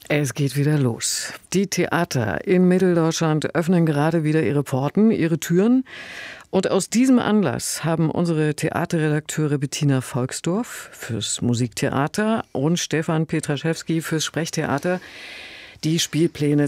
Es geht wieder los. Die Theater in Mitteldeutschland öffnen gerade wieder ihre Pforten, ihre Türen. Und aus diesem Anlass haben unsere Theaterredakteure Bettina Volksdorf fürs Musiktheater und Stefan Petraschewski fürs Sprechtheater die Spielpläne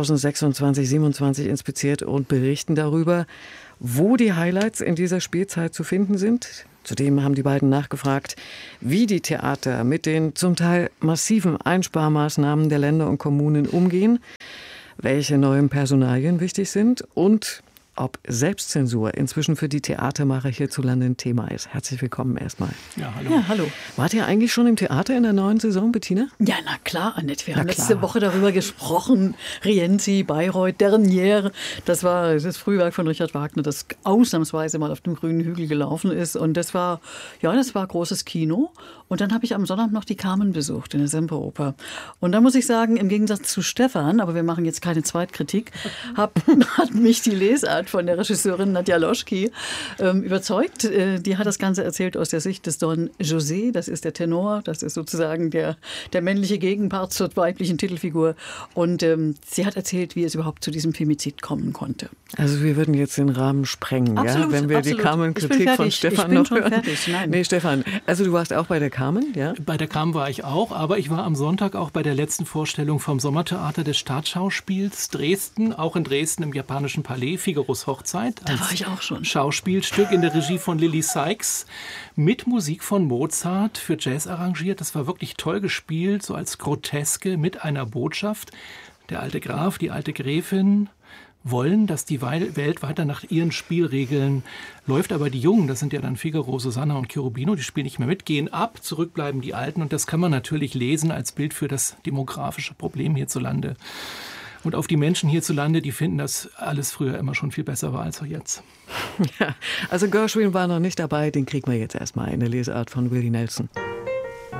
2026-27 inspiziert und berichten darüber, wo die Highlights in dieser Spielzeit zu finden sind. Zudem haben die beiden nachgefragt, wie die Theater mit den zum Teil massiven Einsparmaßnahmen der Länder und Kommunen umgehen, welche neuen Personalien wichtig sind und ob Selbstzensur inzwischen für die Theatermacher hierzulande ein Thema ist. Herzlich willkommen erstmal. Ja, hallo. Ja, hallo. Wart ihr eigentlich schon im Theater in der neuen Saison, Bettina? Ja, na klar, Annette. Wir haben letzte Woche darüber gesprochen. Rienzi, Bayreuth, Dernière. Das war das Frühwerk von Richard Wagner, das ausnahmsweise mal auf dem grünen Hügel gelaufen ist. Und das war großes Kino. Und dann habe ich am Sonntag noch die Carmen besucht in der Semperoper. Und da muss ich sagen, im Gegensatz zu Stefan, aber wir machen jetzt keine Zweitkritik, hat mich die Lesart von der Regisseurin Nadja Loschki überzeugt. Die hat das Ganze erzählt aus der Sicht des Don José. Das ist der Tenor, das ist sozusagen der männliche Gegenpart zur weiblichen Titelfigur. Und sie hat erzählt, wie es überhaupt zu diesem Femizid kommen konnte. Also wir würden jetzt den Rahmen sprengen, absolut, ja, wenn wir absolut. Die Carmen-Kritik von Stefan noch hören. Fertig. Nein. Nee, Stefan, also du warst auch bei der Carmen, ja? Bei der Carmen war ich auch, aber ich war am Sonntag auch bei der letzten Vorstellung vom Sommertheater des Staatsschauspiels Dresden, auch in Dresden im japanischen Palais, Figaros Hochzeit. Da war ich auch schon. Schauspielstück in der Regie von Lily Sykes mit Musik von Mozart für Jazz arrangiert. Das war wirklich toll gespielt, so als Groteske mit einer Botschaft. Der alte Graf, die alte Gräfin wollen, dass die Welt weiter nach ihren Spielregeln läuft, aber die Jungen, das sind ja dann Figaro, Susanna und Cherubino, die spielen nicht mehr mit, gehen ab, zurückbleiben die Alten und das kann man natürlich lesen als Bild für das demografische Problem hierzulande. Und auf die Menschen hierzulande, die finden, dass alles früher immer schon viel besser war als jetzt. Ja, also Gershwin war noch nicht dabei, den kriegen wir jetzt erstmal in der Lesart von Willie Nelson.